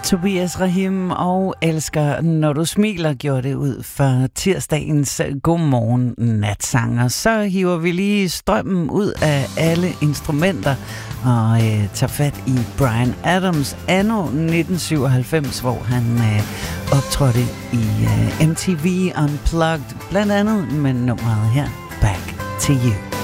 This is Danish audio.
Tobias Rahim og Elsker, når du smiler, gjorde det ud for tirsdagens Godmorgen Natsanger. Så hiver vi lige strømmen ud af alle instrumenter og tager fat i Bryan Adams anno 1997, hvor han optrådte i MTV Unplugged, blandt andet med nummeret her, Back to You.